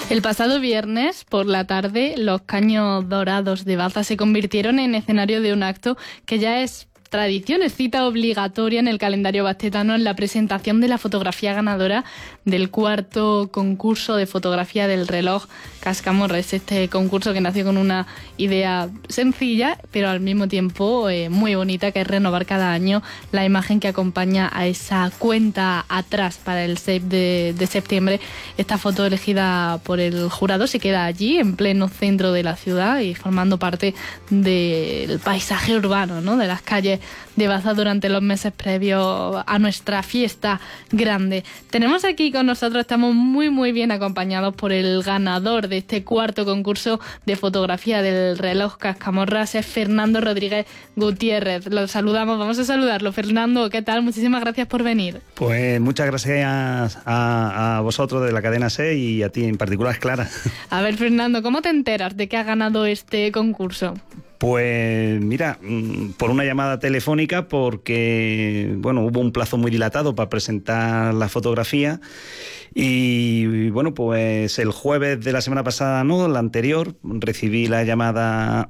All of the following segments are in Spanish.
El pasado viernes por la tarde, los Caños Dorados de Baza se convirtieron en escenario de un acto que ya es tradición, es cita obligatoria en el calendario bastetano, en la presentación de la fotografía ganadora del cuarto concurso de fotografía del reloj Cascamorra. Es este concurso que nació con una idea sencilla, pero al mismo tiempo muy bonita, que es renovar cada año la imagen que acompaña a esa cuenta atrás para el Save de septiembre. Esta foto elegida por el jurado se queda allí, en pleno centro de la ciudad y formando parte del paisaje urbano, ¿no?, de las calles de Baza durante los meses previos a nuestra fiesta grande. Tenemos aquí con nosotros, estamos muy bien acompañados por el ganador de este cuarto concurso de fotografía del reloj Cascamorras, es Fernando Rodríguez Gutiérrez. Lo saludamos, vamos a saludarlo. Fernando, ¿qué tal? Muchísimas gracias por venir. Pues muchas gracias a vosotros de la cadena SE y a ti en particular, Clara. A ver, Fernando, ¿cómo te enteras de que has ganado este concurso? Pues mira, por una llamada telefónica, porque bueno, hubo un plazo muy dilatado para presentar la fotografía y bueno, pues el jueves de la semana pasada, no, la anterior, recibí la llamada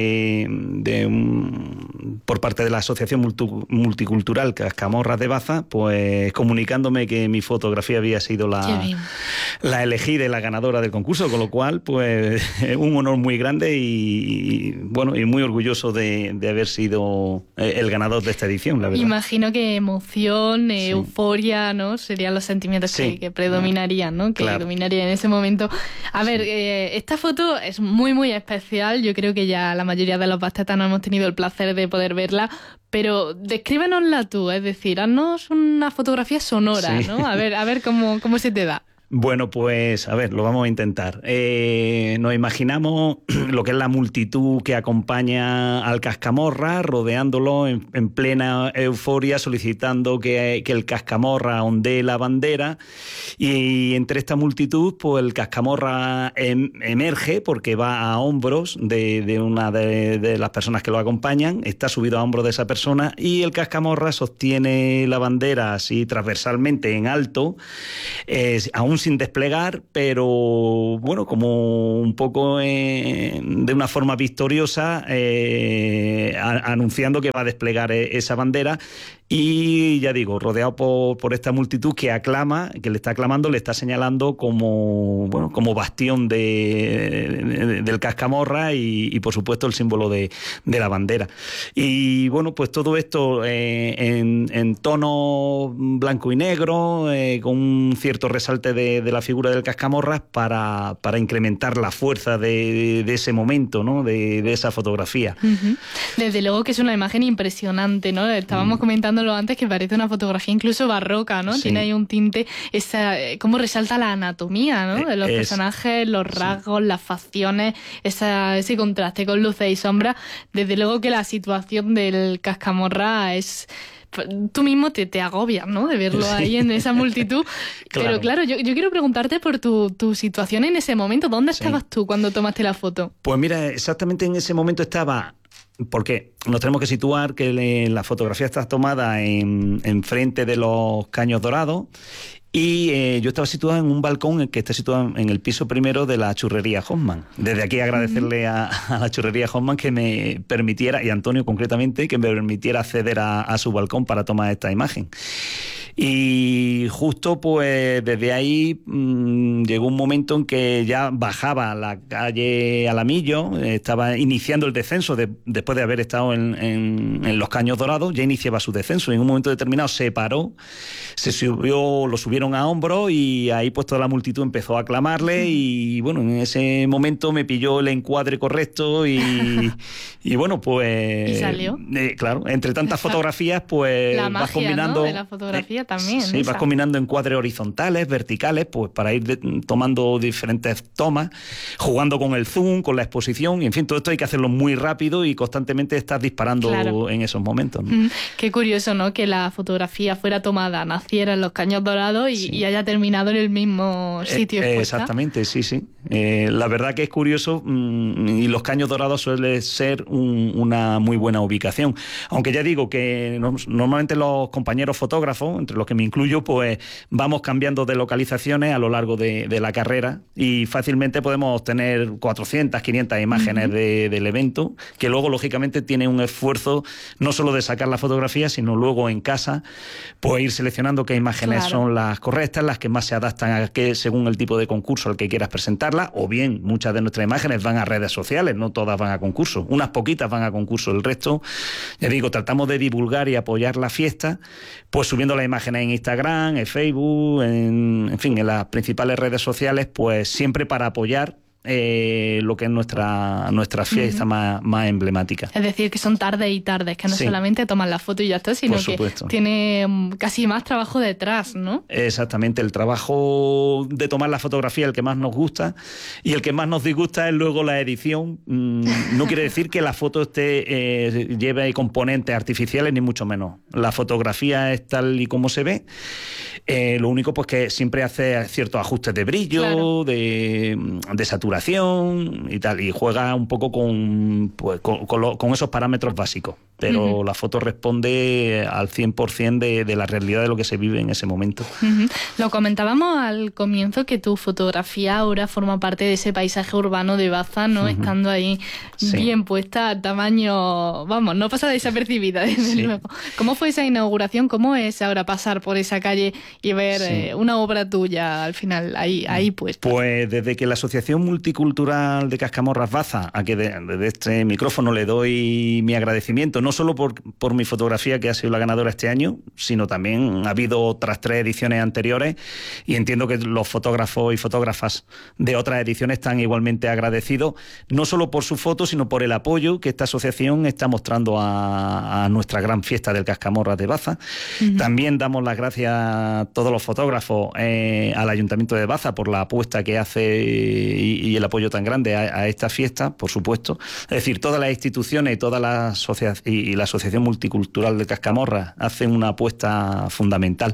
por parte de la Asociación Multicultural Cascamorras de Baza, pues comunicándome que mi fotografía había sido la elegida y la ganadora del concurso, con lo cual pues un honor muy grande y bueno, y muy orgulloso de haber sido el ganador de esta edición, la verdad. Imagino que emoción, euforia, ¿no?, serían los sentimientos que predominarían, ¿no?, que dominarían en ese momento. A ver, esta foto es muy especial. Yo creo que ya la mayoría de los bastetanos hemos tenido el placer de poder verla, pero descríbenosla tú, es decir, haznos una fotografía sonora, ¿no? A ver cómo se te da. Bueno, pues a ver, lo vamos a intentar. Nos imaginamos lo que es la multitud que acompaña al Cascamorra, rodeándolo en plena euforia, solicitando que el Cascamorra ondee la bandera, y entre esta multitud pues el Cascamorra emerge porque va a hombros de una de las personas que lo acompañan, está subido a hombros de esa persona y el Cascamorra sostiene la bandera así transversalmente en alto, aún sin desplegar, pero bueno, como un poco de una forma victoriosa, anunciando que va a desplegar esa bandera. Y ya digo, rodeado por esta multitud que aclama, que le está aclamando, le está señalando como bastión del Cascamorra y por supuesto el símbolo de la bandera. Y bueno, pues todo esto en tono blanco y negro, con un cierto resalte de la figura del Cascamorra para incrementar la fuerza de ese momento, ¿no?, de esa fotografía. Uh-huh. Desde luego que es una imagen impresionante, ¿no? Estábamos comentando antes que parece una fotografía incluso barroca, ¿no? Sí. Tiene ahí un tinte, cómo resalta la anatomía, ¿no?, de los personajes, los rasgos, las facciones, ese contraste con luces y sombras. Desde luego que la situación del Cascamorra es... Tú mismo te agobias, ¿no?, de verlo ahí en esa multitud. Claro. Pero claro, yo quiero preguntarte por tu situación en ese momento. ¿Dónde estabas tú cuando tomaste la foto? Pues mira, exactamente en ese momento estaba... Porque nos tenemos que situar que la fotografía está tomada en frente de los Caños Dorados y yo estaba situado en un balcón que está situado en el piso primero de la churrería Hoffman. Desde aquí agradecerle a la churrería Hoffman que me permitiera, y a Antonio concretamente, que me permitiera acceder a su balcón para tomar esta imagen. Y justo pues desde ahí llegó un momento en que ya bajaba la calle Alamillo, estaba iniciando el descenso después de haber estado en los Caños Dorados, ya iniciaba su descenso y en un momento determinado se paró, lo subieron a hombros y ahí pues toda la multitud empezó a aclamarle y bueno, en ese momento me pilló el encuadre correcto y bueno, pues... ¿Y salió? Claro, entre tantas fotografías pues la magia, vas combinando... ¿no?, de la fotografía también. Sí, vas combinando encuadres horizontales, verticales, pues para ir tomando diferentes tomas, jugando con el zoom, con la exposición, y en fin, todo esto hay que hacerlo muy rápido y constantemente estás disparando en esos momentos, ¿no? Qué curioso, ¿no?, que la fotografía fuera tomada, naciera en los Caños Dorados y haya terminado en el mismo sitio expuesta. Exactamente, sí. La verdad que es curioso y los Caños Dorados suele ser una muy buena ubicación. Aunque ya digo que normalmente los compañeros fotógrafos, entre lo que me incluyo, pues vamos cambiando de localizaciones a lo largo de la carrera y fácilmente podemos obtener 400, 500 imágenes del evento, que luego, lógicamente, tiene un esfuerzo no solo de sacar la fotografía, sino luego en casa, pues ir seleccionando qué imágenes son las correctas, las que más se adaptan a qué, según el tipo de concurso al que quieras presentarla, o bien muchas de nuestras imágenes van a redes sociales, no todas van a concurso, unas poquitas van a concurso, el resto, ya digo, tratamos de divulgar y apoyar la fiesta, pues subiendo las imágenes en Instagram, en Facebook, en fin, en las principales redes sociales, pues siempre para apoyar lo que es nuestra fiesta más emblemática. Es decir, que son tardes y tardes, que no solamente toman la foto y ya está, sino que tiene casi más trabajo detrás, ¿no? Exactamente, el trabajo de tomar la fotografía es el que más nos gusta y el que más nos disgusta es luego la edición. No quiere decir que la foto lleve componentes artificiales, ni mucho menos. La fotografía es tal y como se ve. Lo único pues que siempre hace ciertos ajustes de brillo, de saturación y tal, y juega un poco con esos parámetros básicos, pero la foto responde al 100% de la realidad de lo que se vive en ese momento. Lo comentábamos al comienzo, que tu fotografía ahora forma parte de ese paisaje urbano de Baza, ¿no? Estando ahí bien puesta, a tamaño, vamos, no pasa desapercibida, desde luego. ¿Cómo fue esa inauguración? ¿Cómo es ahora pasar por esa calle y ver una obra tuya al final ahí puesta? Pues desde que la Asociación Multicultural de Cascamorras Baza, a que desde este micrófono le doy mi agradecimiento, no solo por mi fotografía, que ha sido la ganadora este año, sino también ha habido otras 3 ediciones anteriores, y entiendo que los fotógrafos y fotógrafas de otras ediciones están igualmente agradecidos, no solo por su foto, sino por el apoyo que esta asociación está mostrando a nuestra gran fiesta del Cascamorras de Baza. También damos las gracias a todos los fotógrafos, al Ayuntamiento de Baza, por la apuesta que hace y el apoyo tan grande a esta fiesta, por supuesto. Es decir, todas las instituciones y toda la Asociación Multicultural de Cascamorras hacen una apuesta fundamental.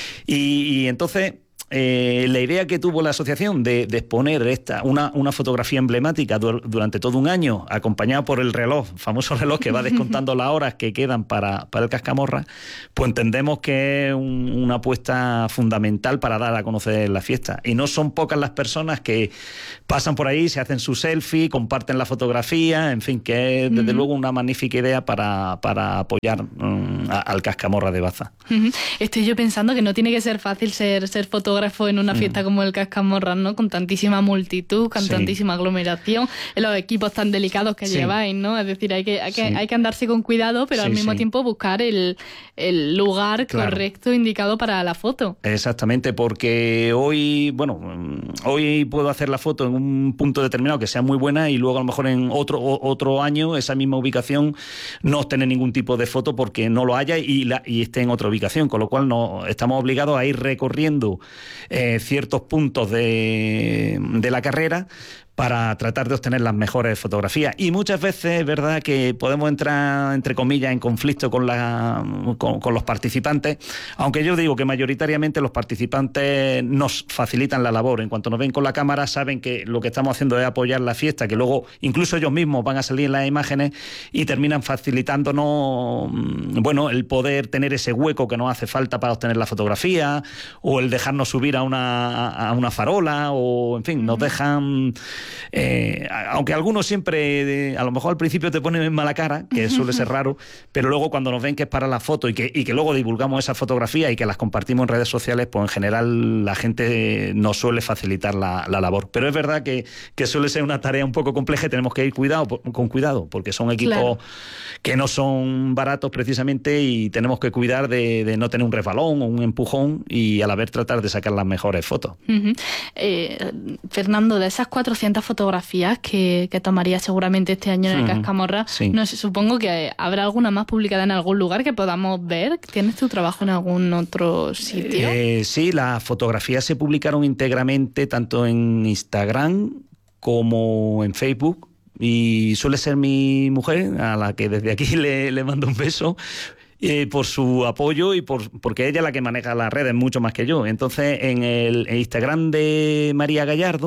Y entonces, la idea que tuvo la asociación de exponer una fotografía emblemática durante todo un año, acompañada por el reloj, famoso reloj que va descontando las horas que quedan para el Cascamorras, pues entendemos que es una apuesta fundamental para dar a conocer la fiesta. Y no son pocas las personas que pasan por ahí, se hacen su selfie, comparten la fotografía, en fin, que es desde luego una magnífica idea para apoyar al Cascamorras de Baza. Estoy yo pensando que no tiene que ser fácil ser fotógrafo en una fiesta como el Cascamorras, ¿no? Con tantísima multitud, con tantísima aglomeración, en los equipos tan delicados que lleváis, ¿no? Es decir, hay que andarse con cuidado, pero al mismo tiempo buscar el lugar correcto, indicado para la foto. Exactamente, porque hoy puedo hacer la foto en un punto determinado que sea muy buena y luego a lo mejor en otro año esa misma ubicación no obtener ningún tipo de foto porque no lo haya y esté en otra ubicación, con lo cual estamos obligados a ir recorriendo ciertos puntos de la carrera para tratar de obtener las mejores fotografías. Y muchas veces es verdad que podemos entrar, entre comillas, en conflicto con los participantes, aunque yo digo que mayoritariamente los participantes nos facilitan la labor. En cuanto nos ven con la cámara, saben que lo que estamos haciendo es apoyar la fiesta, que luego incluso ellos mismos van a salir en las imágenes y terminan facilitándonos, el poder tener ese hueco que nos hace falta para obtener la fotografía, o el dejarnos subir a una farola, o en fin, nos dejan... aunque algunos siempre, a lo mejor al principio te ponen en mala cara, que suele ser raro, pero luego cuando nos ven que es para la foto y que luego divulgamos esas fotografías y que las compartimos en redes sociales, pues en general la gente nos suele facilitar la labor. Pero es verdad que suele ser una tarea un poco compleja y tenemos que ir con cuidado, porque son equipos que no son baratos precisamente y tenemos que cuidar de no tener un resbalón o un empujón y a la vez tratar de sacar las mejores fotos. Fernando, de esas 400 fotografías que tomaría seguramente este año en el Cascamorras, no sé, supongo que habrá alguna más publicada en algún lugar que podamos ver. ¿Tienes tu trabajo en algún otro sitio? Sí, las fotografías se publicaron íntegramente tanto en Instagram como en Facebook, y suele ser mi mujer, a la que desde aquí le mando un beso, por su apoyo y porque ella es la que maneja las redes mucho más que yo. Entonces, en el Instagram de María Gallardo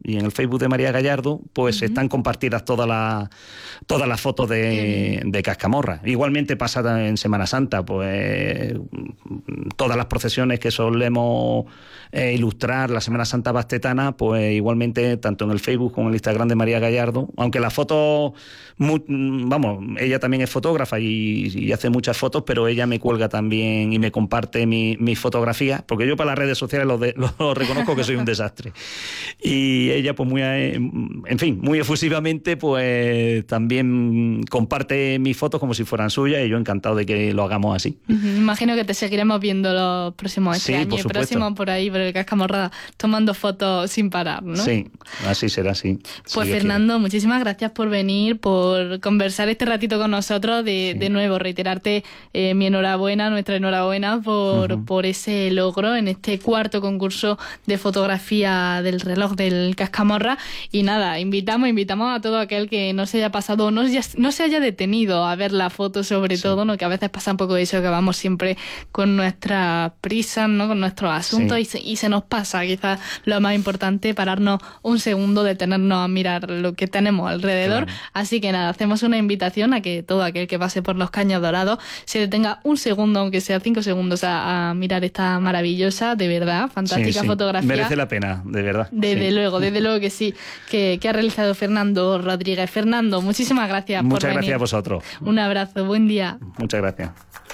y en el Facebook de María Gallardo, pues están compartidas todas las fotos de Cascamorra. Igualmente pasa en Semana Santa, pues todas las procesiones que solemos ilustrar la Semana Santa bastetana, pues igualmente tanto en el Facebook como en el Instagram de María Gallardo, aunque la foto, ella también es fotógrafa y hace muchas fotos, pero ella me cuelga también y me comparte mis fotografías, porque yo para las redes sociales lo reconozco que soy un desastre. Y ella, pues muy efusivamente, pues también comparte mis fotos como si fueran suyas, y yo encantado de que lo hagamos así. Imagino que te seguiremos viendo los próximos sí, años, próximos por ahí, por el Cascamorra, tomando fotos sin parar, ¿no? Sí, así será, sí. Pues sí, Fernando, muchísimas gracias por venir, por conversar este ratito con nosotros. De nuevo, reiterarte mi enhorabuena, nuestra enhorabuena por ese logro en este cuarto concurso de fotografía del reloj del Cascamorra. Y nada, invitamos a todo aquel que no se haya pasado, no se haya detenido a ver la foto, sobre todo, ¿no? Que a veces pasa un poco eso, que vamos siempre con nuestras prisas, ¿no? Con nuestros asuntos, y se nos pasa quizás lo más importante, pararnos un segundo, detenernos a mirar lo que tenemos alrededor. Claro. Así que nada, hacemos una invitación a que todo aquel que pase por los Caños Dorados se detenga un segundo, aunque sea 5 segundos, a mirar esta maravillosa, de verdad, fantástica fotografía. Merece la pena, de verdad. Desde luego que sí, que ha realizado Fernando Rodríguez. Fernando, muchísimas gracias por venir. Muchas gracias a vosotros. Un abrazo, buen día. Muchas gracias.